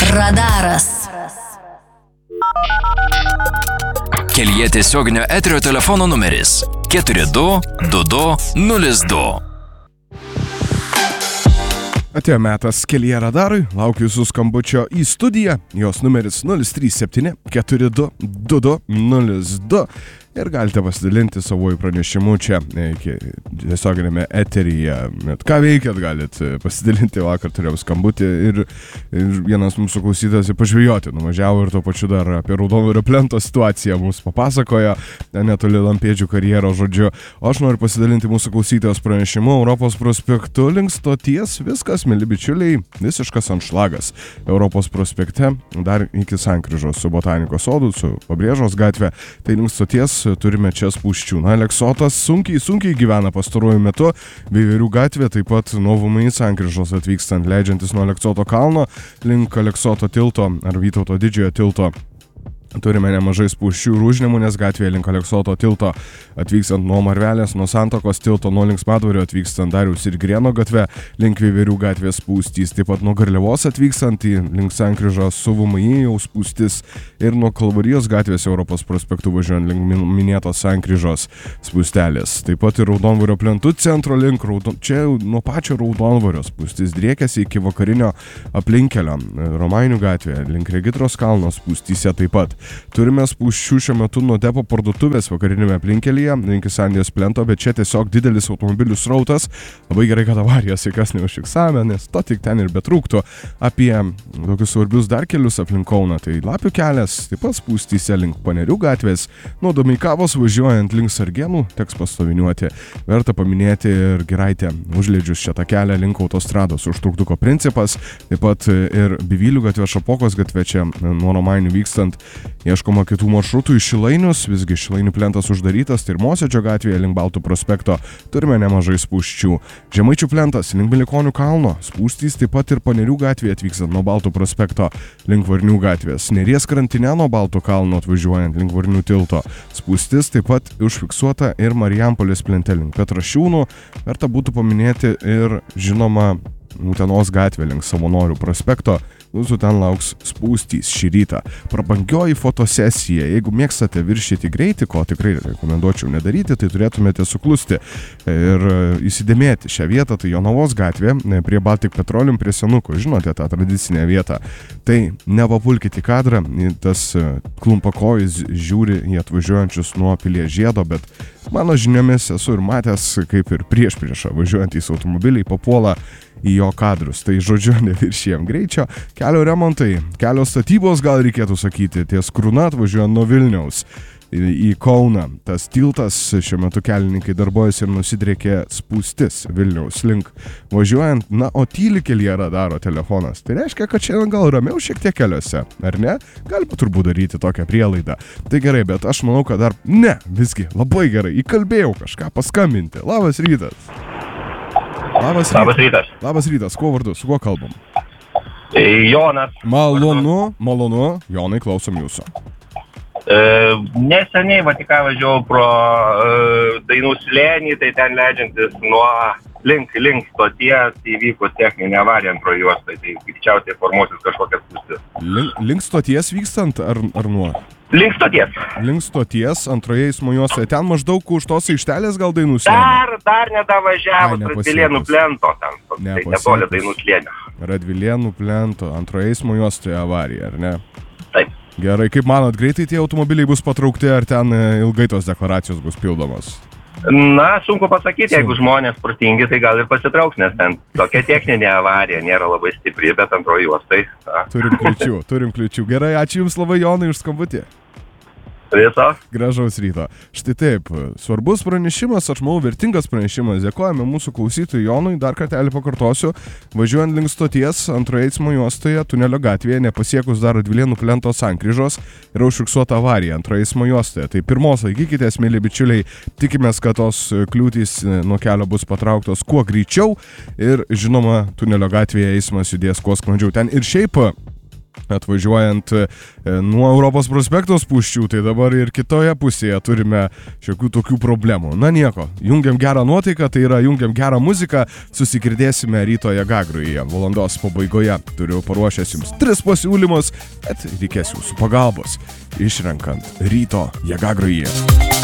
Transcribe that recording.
Radaras. Kelyje tiesioginio eterio telefono numeris 422202. Atėjo metas Kelyje radarui, laukiu jūsų skambučio į studiją, jos numeris 037 422202 ir galite pasidalinti savųjų pranešimų čia tiesioginėme eteryje. Net ką veikėt, galite pasidalinti, vakar turėjau skambutį ir vienas mūsų klausytojas pažvejoti nuvažiavo ir tuo pačiu dar apie Raudonvario plento situaciją mums papasakojo, netoli Lampėdžių karjero žodžiu. O aš noriu pasidalinti mūsų klausytojos pranešimu Europos prospektu link stoties, viskas, mili bičiuliai, visiškas anšlagas. Europos prospekte dar iki sankryžos su Botanikos sodu, su Pabrėžos gatvė, tai link stoties turime čia spūsčių. Na, Aleksotas sunkiai gyvena pastaruoju metu, Veiverių gatvė, taip pat nuo VMI sankryžos atvykstant, leidžiantis nuo Aleksoto kalno link Aleksoto tilto ar Vytauto didžiojo tilto. Turime nemažai spūsčių Rūžnemunės gatvėje link Aleksoto tilto, atvykstant nuo Marvelės, nuo Santakos tilto, nuo Linksmadvario atvykstant Dariaus ir Grėno gatve, link Veiverių gatvės spūstys, taip pat nuo Garliavos atvykstant į link sankryžą su VMI jau spūstis ir nuo Kalvarijos gatvės Europos prospektu važiuojant link minėtos sankryžos spūstelės. Taip pat ir Raudonvario plentų centro link, čia nuo pačio Raudonvario spūstis driekiasi iki vakarinio aplinkelio, Romainių gatvėje, link Regitros kalno spūstyse taip pat. Turime spūsčių šiuo metu nuo depo parduotuvės vakarinėme aplinkelyje, link Islandijos plento, bet čia tiesiog didelis automobilių srautas. Labai gerai, kad avarijas jokios neužfiksavome, nes to tik ten ir betrūktų. Apie tokius svarbius dar kelius aplink Kauną, tai Lapių kelias, taip pat spūstyse link Panerių gatvės, nuo Domeikavos važiuojant link Sargėnų, teks pastoviniuoti. Verta paminėti ir Giraitę užleidžius šią kelią link autostrados užtruktuko principas, taip pat ir Bivylių gatvė, Šapokos gatvė čia nuo Romainių vykstant. Ieškoma kitų maršrutų į Šilainius, visgi Šilainių plentas uždarytas, tai ir Mosėdžio gatvėje link Baltų prospekto turime nemažai spūsčių. Žemaičių plentas link Milikonių kalno, spūstys taip pat ir Panerių gatvėje atvykstant nuo Baltų prospekto link Varnių gatvės. Neries krantine nuo Baltų kalno atvažiuojant link Varnių tilto. Spūstis taip pat užfiksuota ir Marijampolės plente link Petrašiūnų. Verta būtų paminėti ir žinoma Utenos gatvė link Savanorių prospekto. Jūsų ten lauks spūstys šį rytą. Prabangioji fotosesija. Jeigu mėgstate viršyti greitį, ko tikrai rekomenduočiau nedaryti, tai turėtumėte suklusti ir įsidėmėti šią vietą. Tai Jonavos gatvė prie Baltic Petroleum prie Senuko. Žinote tą tradicinę vietą. Tai nepapulkite į kadrą. Tas klumpakojis žiūri į atvažiuojančius nuo Pilies žiedo, bet mano žiniomis esu ir matęs, kaip ir priešą važiuojantys automobiliai papuola į jo kadrus. Tai žodžiu, neviršėjom greičio. Kelio remontai, kelio statybos gal reikėtų sakyti, ties Krūna atvažiuojant nuo Vilniaus į Kauną. Tas tiltas šiuo metu kelininkai darbuojasi ir nusidriekė spūstis Vilniaus link važiuojant, na, o tyli Kelyje radaro telefonas. Tai reiškia, kad šiandien gal ramiau šiek tiek keliuose, ar ne? Galima turbūt daryti tokią prielaidą. Tai gerai, bet aš manau, kad dar ne, visgi labai gerai, įkalbėjau kažką paskambinti. Labas rytas. Labas rytas. Labas rytas, kuo vardu, su kuo kalbam? Jonas. Malonu, Jonai, klausom jūsų. Neseniai Vatiką važiavau pro Dainų slėnį, tai ten leidžiantis nuo link stoties įvykus techninė avarija antro juostai, tai greičiausiai formuosis kažkokias spūstis. Link stoties vykstant ar nuo? Link stoties. Link stoties, antroje eismo juostoje. Ten maždaug už tos aikštelės gal Dainų slėnio? Dar nedavažiavus Radvilėnų plento ten. Tai netoli Dainų slėnio. Radvilėnų plento, antroje eismo juostoje avarija, ar ne? Taip. Gerai, kaip manot, greitai tie automobiliai bus patraukti, ar ten ilgai tos deklaracijos bus pildomos? Na, sunku pasakyti, jeigu žmonės protingi, tai gal ir pasitrauks, nes ten tokia techninė avarija nėra labai stipri, bet antroji juostai. Turim kliūčių. Gerai, ačiū Jums labai, Jonai, už skambutį. Viso. Gražaus ryto. Štai taip, svarbus pranešimas, aš manau, vertingas pranešimas. Dėkojame mūsų klausytojui Jonui, dar kartelį pakartosiu. Važiuojant link stoties, antroje eismo juostoje, tunelio gatvėje, nepasiekus dar Radvilėnų plento sankryžos, yra užfiksuota avarija antroje eismo juostoje. Tai pirmos laikykitės, mėly bičiuliai, tikimės, kad tos kliūtys nuo kelio bus patrauktos kuo greičiau ir, žinoma, tunelio gatvėje eismas judės kuo sklandžiau. Ten ir šiaip atvažiuojant nuo Europos prospekto spūsčių, tai dabar ir kitoje pusėje turime šiokių tokių problemų. Na nieko, jungiam gerą nuotaiką, tai yra jungiam gerą muziką, susigirdėsime ryto Jagagruje. Valandos pabaigoje turiu paruošęs jums 3 pasiūlymus, bet reikės jūsų pagalbos, išrenkant ryto Jagagruje.